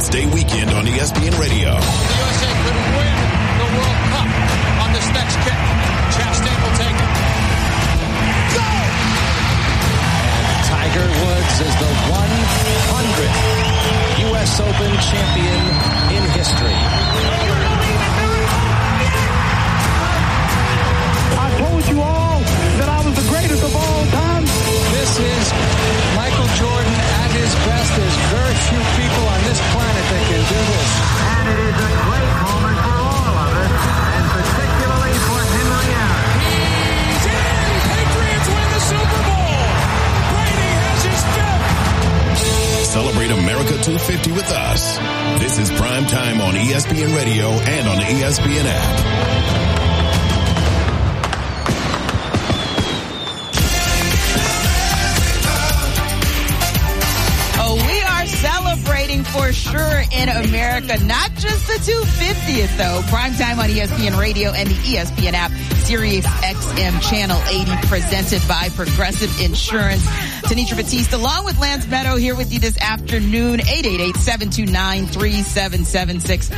Independence Day weekend on ESPN Radio. The USA could win the World Cup on this next kick. Chastain will take it. Go! Tiger Woods is the 100th U.S. Open champion in history. I told you all that I was the greatest of all time. This is Michael Jordan at his best. There's very few people on this planet that can do this. And it is a great moment for all of us, and particularly for Henry Aaron. He's in! Patriots win the Super Bowl! Brady has his fifth! Celebrate America 250 with us. This is Prime Time on ESPN Radio and on the ESPN app. Celebrating for sure in America, not just the 250th though. Primetime on ESPN Radio and the ESPN app, Sirius XM Channel 80, presented by Progressive Insurance. Tanisha Batiste along with Lance Meadow here with you this afternoon. 888-729-3776.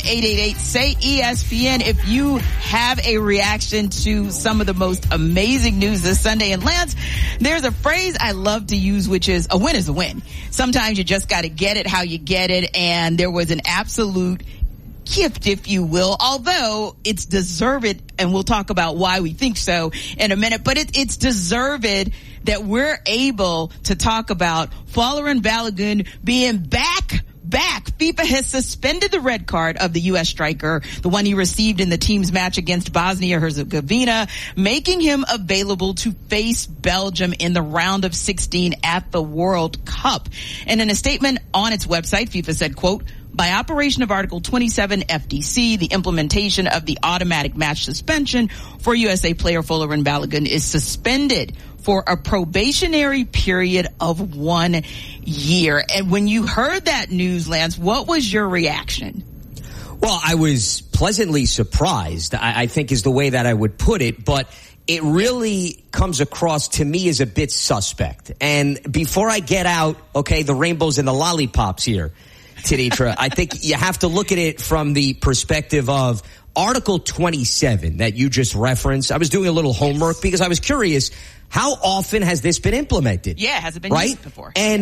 1-888-SAY-ESPN if you have a reaction to some of the most amazing news this Sunday. And Lance, there's a phrase I love to use, which is a win is a win. Sometimes you just got to get it how you get it, and there was an absolute gift, if you will, although it's deserved, and we'll talk about why we think so in a minute, but it's deserved that we're able to talk about Folarin Balogun being back. FIFA has suspended the red card of the U.S. striker, the one he received in the team's match against Bosnia-Herzegovina, making him available to face Belgium in the round of 16 at the World Cup. And in a statement on its website, FIFA said, quote, by operation of Article 27 FDC, the implementation of the automatic match suspension for USA player Folarin Balogun is suspended for a probationary period of 1 year. And when you heard that news, Lance, what was your reaction? Well, I was pleasantly surprised, I think is the way that I would put it, but it really comes across to me as a bit suspect. And before I get out, okay, the rainbows and the lollipops here, Tanitra, I think you have to look at it from the perspective of Article 27 that you just referenced. I was doing a little homework because I was curious, how often has this been implemented? Yeah, has it been used before? And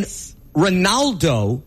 Ronaldo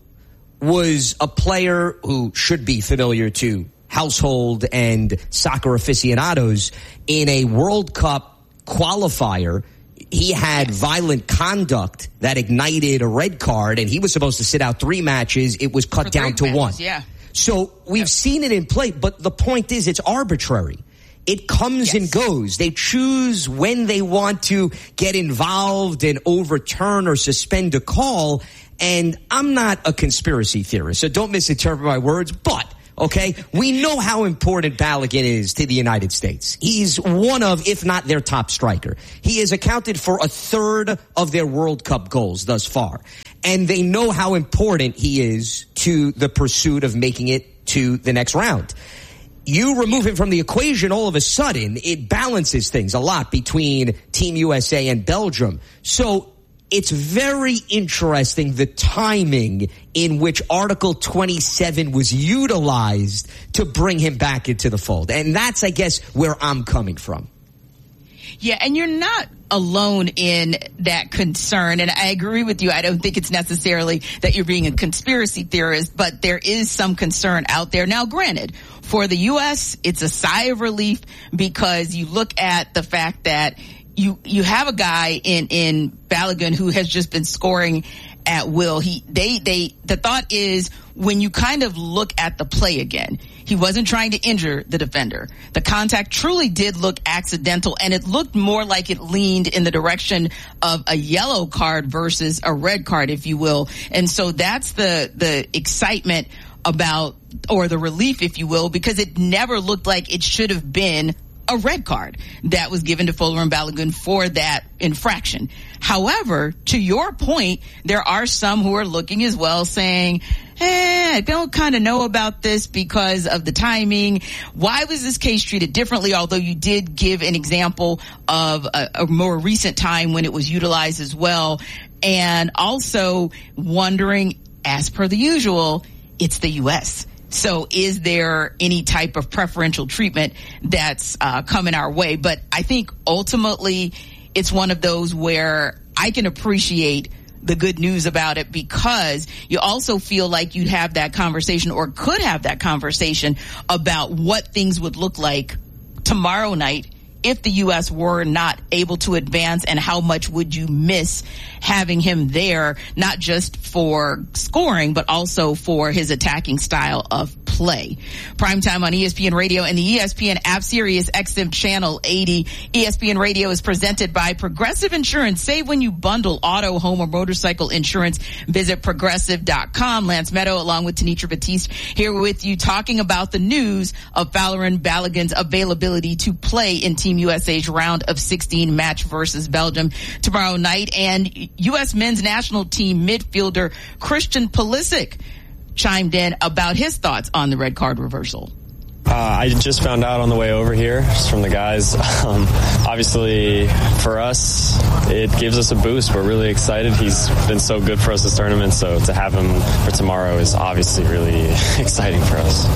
was a player who should be familiar to household and soccer aficionados. In a World Cup qualifier, he had violent conduct that ignited a red card, and he was supposed to sit out 3 matches. It was cut down to 1. Yeah. So we've seen it in play, but the point is it's arbitrary. It comes and goes. They choose when they want to get involved and overturn or suspend a call. And I'm not a conspiracy theorist, so don't misinterpret my words, but okay, we know how important Balogun is to the United States. He's one of, if not their top striker. He has accounted for a third of their World Cup goals thus far. And they know how important he is to the pursuit of making it to the next round. You remove him from the equation, all of a sudden, it balances things a lot between Team USA and Belgium. So it's very interesting the timing in which Article 27 was utilized to bring him back into the fold. And that's, I guess, where I'm coming from. Yeah, and you're not alone in that concern. And I agree with you. I don't think it's necessarily that you're being a conspiracy theorist, but there is some concern out there. Now, granted, for the U.S., it's a sigh of relief because you look at the fact that you have a guy in Balogun who has just been scoring at will. The thought is when you kind of look at the play again, he wasn't trying to injure the defender. The contact truly did look accidental, and it looked more like it leaned in the direction of a yellow card versus a red card, if you will. And so that's the excitement about, or the relief, if you will, because it never looked like it should have been a red card that was given to Folarin Balogun for that infraction. However, to your point, there are some who are looking as well saying, I don't kind of know about this because of the timing. Why was this case treated differently? Although you did give an example of a more recent time when it was utilized as well. And also wondering, as per the usual, it's the U.S. So is there any type of preferential treatment that's coming our way? But I think ultimately it's one of those where I can appreciate the good news about it, because you also feel like you'd have that conversation, or could have that conversation, about what things would look like tomorrow night if the U.S. were not able to advance, and how much would you miss having him there, not just for scoring, but also for his attacking style of play. Primetime on ESPN Radio and the ESPN app, Sirius XM Channel 80. ESPN Radio is presented by Progressive Insurance. Save when you bundle auto, home, or motorcycle insurance. Visit Progressive.com. Lance Meadow along with Tenitra Batiste here with you, talking about the news of Folarin Balogun's availability to play in Team USA's round of 16 match versus Belgium tomorrow night. And U.S. men's national team midfielder Christian Pulisic chimed in about his thoughts on the red card reversal. I just found out on the way over here, just from the guys. Obviously, for us, it gives us a boost. We're really excited. He's been so good for us this tournament, so to have him for tomorrow is obviously really exciting for us.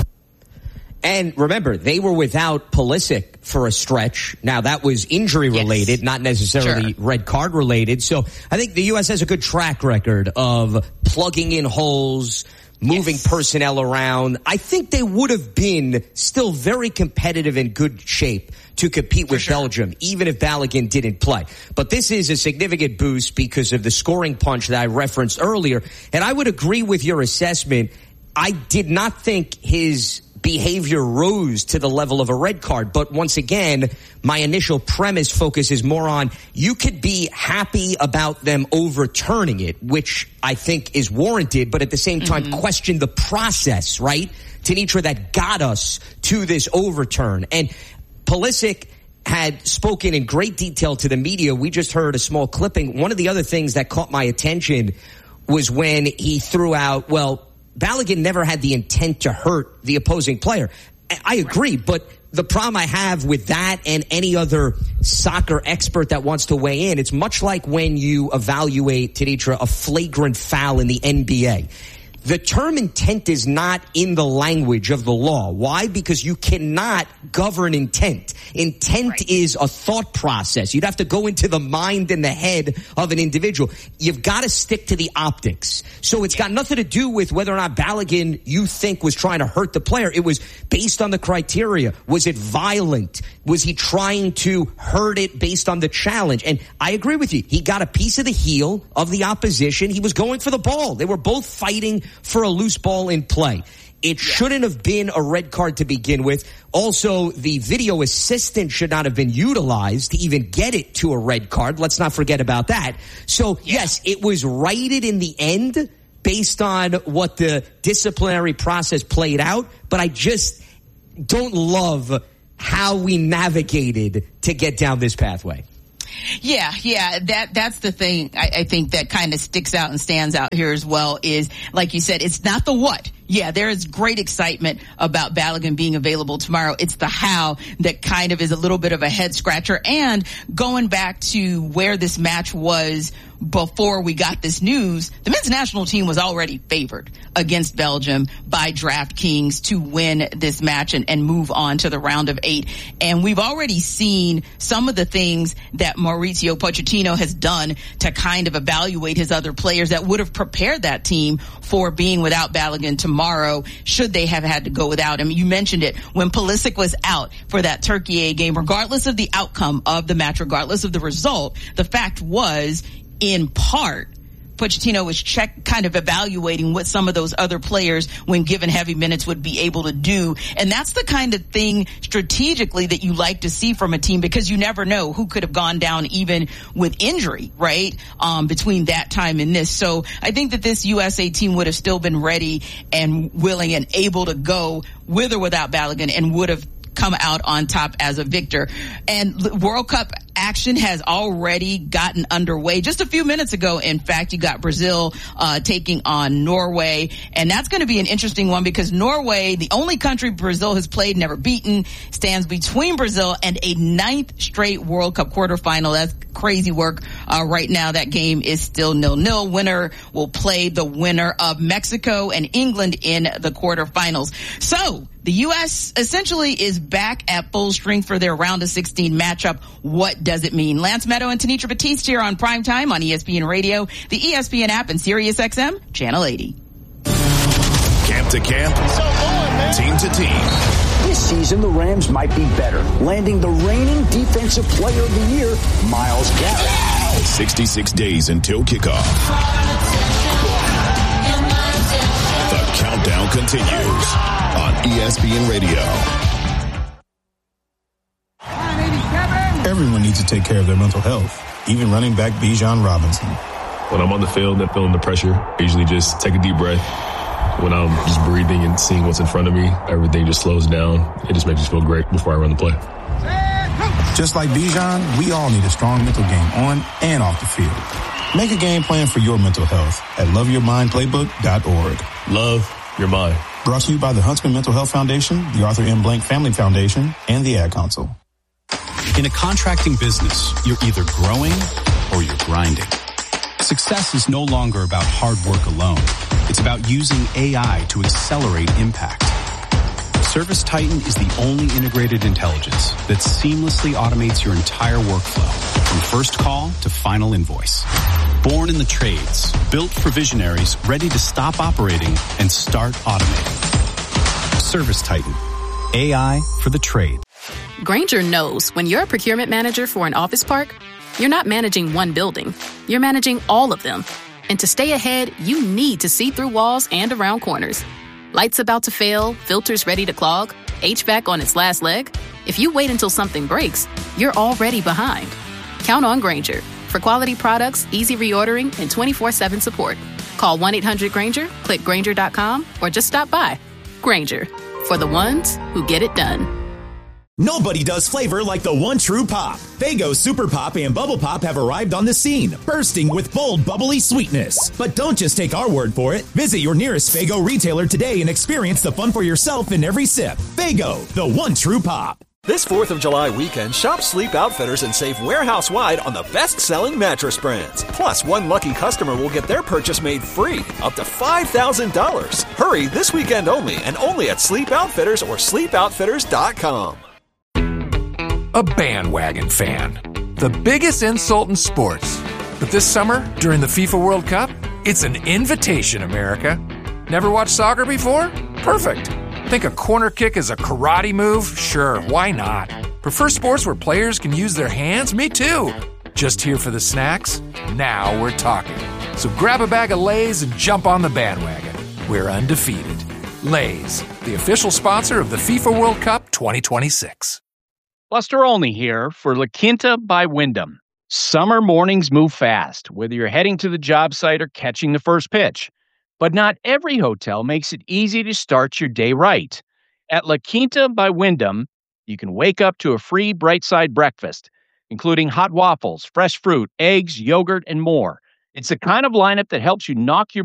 And remember, they were without Pulisic for a stretch. Now, that was injury related, not necessarily red card related. So I think the U.S. has a good track record of plugging in holes, moving personnel around. I think they would have been still very competitive and good shape to compete with Belgium, even if Balogun didn't play. But this is a significant boost because of the scoring punch that I referenced earlier. And I would agree with your assessment. I did not think his behavior rose to the level of a red card. But once again, my initial premise focuses more on, you could be happy about them overturning it, which I think is warranted, but at the same time question the process, right, Tenitra, that got us to this overturn. And Pulisic had spoken in great detail to the media. We just heard a small clipping. One of the other things that caught my attention was when he threw out, well, Balogun never had the intent to hurt the opposing player. I agree, but the problem I have with that and any other soccer expert that wants to weigh in, it's much like when you evaluate, Tenitra, a flagrant foul in the NBA. The term intent is not in the language of the law. Why? Because you cannot govern intent. Intent is a thought process. You'd have to go into the mind and the head of an individual. You've got to stick to the optics. So it's got nothing to do with whether or not Balogun, you think, was trying to hurt the player. It was based on the criteria. Was it violent? Was he trying to hurt it based on the challenge? And I agree with you. He got a piece of the heel of the opposition. He was going for the ball. They were both fighting for a loose ball in play. It shouldn't have been a red card to begin with. Also, the video assistant should not have been utilized to even get it to a red card. Let's not forget about that. So, yes, it was righted in the end based on what the disciplinary process played out, but I just don't love how we navigated to get down this pathway. Yeah, that's the thing I think that kind of sticks out and stands out here as well is, like you said, it's not the what. Yeah, there is great excitement about Balogun being available tomorrow. It's the how that kind of is a little bit of a head scratcher. And going back to where this match was before we got this news, the men's national team was already favored against Belgium by DraftKings to win this match and move on to the round of 8. And we've already seen some of the things that Mauricio Pochettino has done to kind of evaluate his other players that would have prepared that team for being without Balogun tomorrow, should they have had to go without him. You mentioned it. When Pulisic was out for that Turkey A game, regardless of the outcome of the match, regardless of the result, the fact was, in part, Pochettino was kind of evaluating what some of those other players, when given heavy minutes, would be able to do. And that's the kind of thing strategically that you like to see from a team, because you never know who could have gone down even with injury, right? Between that time and this. So I think that this USA team would have still been ready and willing and able to go with or without Balogun, and would have come out on top as a victor. And World Cup action has already gotten underway. Just a few minutes ago, in fact, you got Brazil taking on Norway, and that's going to be an interesting one because Norway, the only country Brazil has played, never beaten, stands between Brazil and a 9th straight World Cup quarterfinal. That's crazy work. Right now, that game is still 0-0. Winner will play the winner of Mexico and England in the quarterfinals. So the U.S. essentially is back at full strength for their round of 16 matchup. What does it mean? Lance Meadow and Tanitra Batiste here on Primetime on ESPN Radio, the ESPN app, and Sirius XM, Channel 80. Camp to camp, team to team. This season, the Rams might be better, landing the reigning Defensive Player of the Year, Myles Garrett. 66 days until kickoff. The countdown continues on ESPN Radio. Everyone needs to take care of their mental health, even running back Bijan Robinson. When I'm on the field and feeling the pressure, I usually just take a deep breath. When I'm just breathing and seeing what's in front of me, everything just slows down. It just makes me feel great before I run the play. Just like Bijan, we all need a strong mental game on and off the field. Make a game plan for your mental health at loveyourmindplaybook.org. Love your mind. Brought to you by the Huntsman Mental Health Foundation, the Arthur M. Blank Family Foundation, and the Ad Council. In a contracting business, you're either growing or you're grinding. Success is no longer about hard work alone. It's about using AI to accelerate impact. ServiceTitan is the only integrated intelligence that seamlessly automates your entire workflow, from first call to final invoice. Born in the trades, built for visionaries ready to stop operating and start automating. ServiceTitan, AI for the trade. Grainger knows when you're a procurement manager for an office park, you're not managing one building, you're managing all of them. And to stay ahead, you need to see through walls and around corners. Lights about to fail, filters ready to clog, HVAC on its last leg. If you wait until something breaks, you're already behind. Count on Grainger for quality products, easy reordering, and 24/7 support. Call 1-800-GRAINGER, click Grainger.com, or just stop by. Grainger, for the ones who get it done. Nobody does flavor like the one true pop. Faygo Super Pop and Bubble Pop have arrived on the scene, bursting with bold, bubbly sweetness. But don't just take our word for it. Visit your nearest Faygo retailer today and experience the fun for yourself in every sip. Faygo, the one true pop. This 4th of July weekend, shop Sleep Outfitters and save warehouse-wide on the best-selling mattress brands. Plus, one lucky customer will get their purchase made free, up to $5,000. Hurry, this weekend only, and only at Sleep Outfitters or sleepoutfitters.com. A bandwagon fan. The biggest insult in sports. But this summer, during the FIFA World Cup, it's an invitation, America. Never watched soccer before? Perfect. Think a corner kick is a karate move? Sure, why not? Prefer sports where players can use their hands? Me too. Just here for the snacks? Now we're talking. So grab a bag of Lay's and jump on the bandwagon. We're undefeated. Lay's, the official sponsor of the FIFA World Cup 2026. Buster Olney here for La Quinta by Wyndham. Summer mornings move fast, whether you're heading to the job site or catching the first pitch. But not every hotel makes it easy to start your day right. At La Quinta by Wyndham, you can wake up to a free Bright Side breakfast, including hot waffles, fresh fruit, eggs, yogurt, and more. It's the kind of lineup that helps you knock your